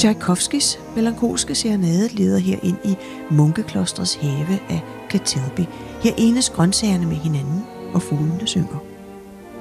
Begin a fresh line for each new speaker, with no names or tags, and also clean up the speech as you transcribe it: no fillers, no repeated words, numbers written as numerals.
Tchaikovskys melankolske serenade leder her ind i munkeklostrets have af Catalby. Her enes grøntsagerne med hinanden, og fuglene synger.